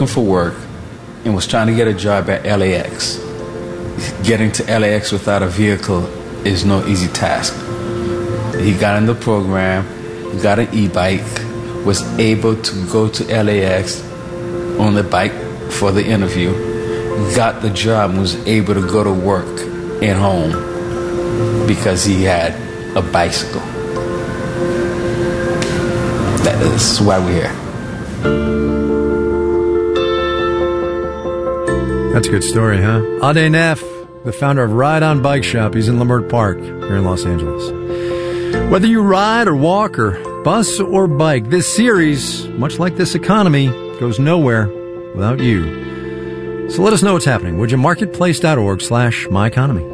looking for work and was trying to get a job at LAX. Getting to LAX without a vehicle is no easy task. He got in the program, got an e-bike, was able to go to LAX on the bike for the interview, got the job, and was able to go to work at home because he had a bicycle. That is why we're here. That's a good story, huh? Ade Neff, the founder of Ride On Bike Shop. He's in Leimert Park here in Los Angeles. Whether you ride or walk or bus or bike, this series, much like this economy, goes nowhere without you. So let us know what's happening. Would you? Marketplace.org/myeconomy.